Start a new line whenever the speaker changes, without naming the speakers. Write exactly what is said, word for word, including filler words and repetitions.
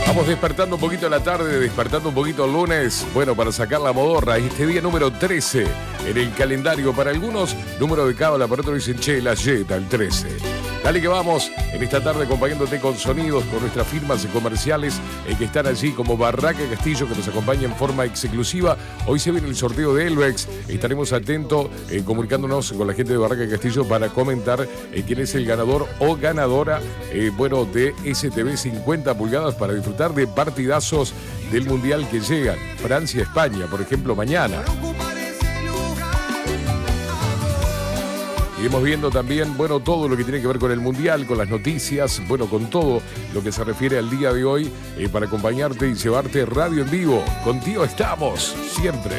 Vamos despertando un poquito la tarde, despertando un poquito el lunes. Bueno, para sacar la modorra, este día número trece en el calendario. Para algunos, número de cábala, para otros dicen, che, la yeta, el trece. Dale que vamos en esta tarde acompañándote con sonidos, con nuestras firmas comerciales eh, que están allí como Barraca Castillo, que nos acompaña en forma exclusiva. Hoy se viene el sorteo de Elvex. Estaremos atentos eh, comunicándonos con la gente de Barraca Castillo para comentar eh, quién es el ganador o ganadora eh, bueno, de S T V cincuenta pulgadas para disfrutar de partidazos del Mundial que llegan. Francia-España, por ejemplo, mañana. Iremos viendo también, bueno, todo lo que tiene que ver con el Mundial, con las noticias, bueno, con todo lo que se refiere al día de hoy, eh, para acompañarte y llevarte radio en vivo. Contigo estamos, siempre.